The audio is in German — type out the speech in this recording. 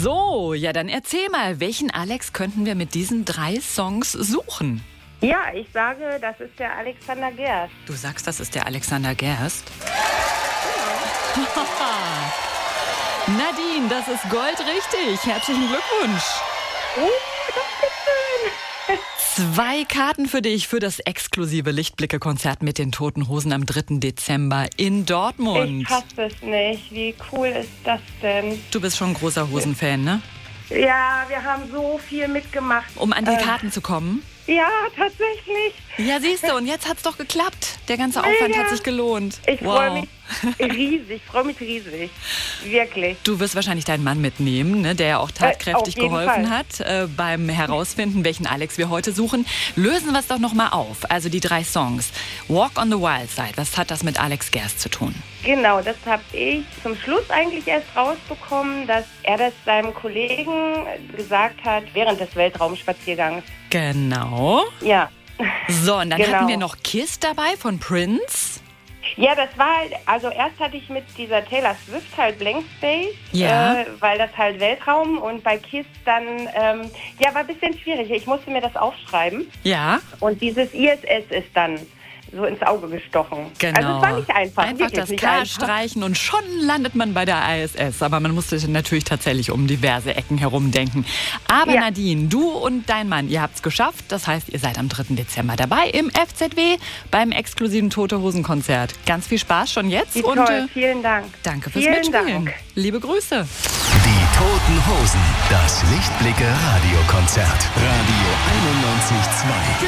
So, ja, dann erzähl mal, welchen Alex könnten wir mit diesen 3 Songs suchen? Ja, ich sage, das ist der Alexander Gerst. Du sagst, das ist der Alexander Gerst? Nadine, das ist goldrichtig. Herzlichen Glückwunsch. Dankeschön. 2 Karten für dich für das exklusive Lichtblicke-Konzert mit den Toten Hosen am 3. Dezember in Dortmund. Ich fasse es nicht. Wie cool ist das denn? Du bist schon ein großer Hosen-Fan, ne? Ja, wir haben so viel mitgemacht. Um an die Karten zu kommen? Ja, tatsächlich. Ja, siehst du, und jetzt hat's doch geklappt. Der ganze Aufwand hat sich gelohnt. Ich freue mich riesig. Wirklich. Du wirst wahrscheinlich deinen Mann mitnehmen, ne, der ja auch tatkräftig auf jeden geholfen Fall. hat beim Herausfinden, welchen Alex wir heute suchen. Lösen wir es doch nochmal auf. Also die 3 Songs. Walk on the Wild Side, was hat das mit Alex Gerst zu tun? Genau, das habe ich zum Schluss eigentlich erst rausbekommen, dass er das seinem Kollegen gesagt hat während des Weltraumspaziergangs. Genau. Ja. So, und dann Genau. hatten wir noch Kiss dabei von Prince. Ja, das war halt, also erst hatte ich mit dieser Taylor Swift halt Blank Space, Ja. weil das halt Weltraum, und bei Kiss dann, war ein bisschen schwierig. Ich musste mir das aufschreiben Ja, und dieses ISS ist dann so ins Auge gestochen. genau. Also es war nicht einfach. Einfach wirklich das nicht K einfach. streichen und schon landet man bei der ISS. Aber man musste natürlich tatsächlich um diverse Ecken herum denken. Aber Ja. Nadine, du und dein Mann, ihr habt es geschafft. Das heißt, ihr seid am 3. Dezember dabei im FZW beim exklusiven Tote Hosen Konzert. Ganz viel Spaß schon jetzt. Wie und toll, vielen Dank. danke fürs Vielen Mitspielen. Dank. Liebe Grüße. Die Toten Hosen, das Lichtblicke Radiokonzert. Radio 91.2.